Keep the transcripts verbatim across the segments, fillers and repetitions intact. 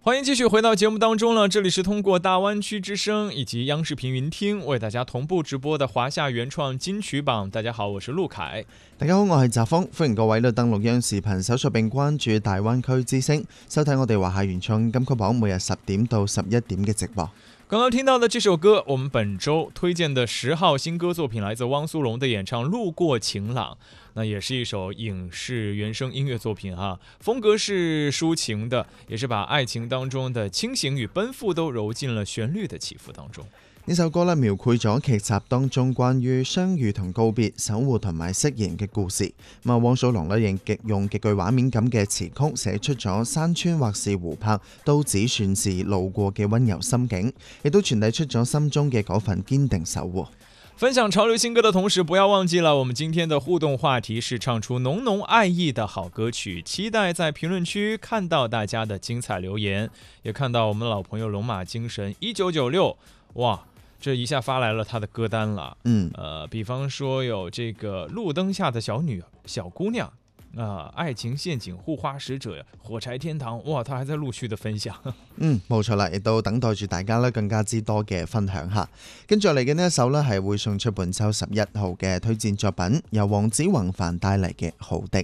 欢迎继续回到节目当中了，这里是通過大灣區之聲以及央視頻雲聽為大家同步直播的華夏原創金曲榜。大家好，我是陸凱。 大家好，我係澤峰，歡迎各位登錄央視頻搜索並關注大灣區之聲，收睇我哋華夏原創金曲榜每日十點到十一點嘅直播。 剛剛聽到的這首歌，我們本周推薦的十號新歌作品來自汪蘇泷的演唱《路過晴朗》，那也是一首影視原聲音樂作品哈，風格是抒情的，也是把愛情當中的清醒與奔赴都揉進了旋律的起伏當中。 呢首歌咧描繪咗劇集當中關於相遇同告別、守護同埋釋然嘅故事。咁啊，汪蘇泷咧亦極用極具畫面感嘅詞曲寫出咗山川或是湖泊都只算是路過嘅溫柔心境，亦都傳遞出咗心中嘅嗰份堅定守護。 分享潮流新歌的同時，不要忘記了我們今天的互動話題是唱出濃濃愛意的好歌曲，期待在評論區看到大家的精彩留言，也看到我們老朋友龍馬精神一九九六，哇！這一下發來了他的歌單了， 嗯， 呃，比方說有這個路燈下的小女小姑娘，啊、呃，愛情陷阱、護花使者、火柴天堂，哇，他還在陸續的分享。 嗯，冇錯啦，亦都等待住大家咧更加之多嘅分享下。跟住嚟嘅呢一首咧係會送出本周十一號嘅推薦作品，由黃子弘範帶嚟嘅《好的》。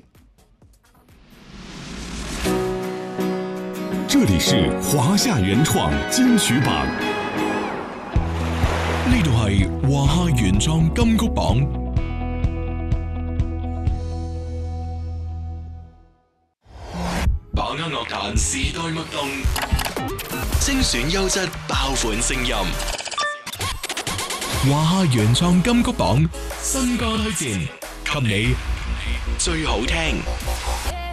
這裡是華夏原創金曲榜。呢度係華夏原創金曲榜，把握樂壇時代脈動，精選優質爆款聲音。華夏原創金曲榜新歌推薦，給你最好聽。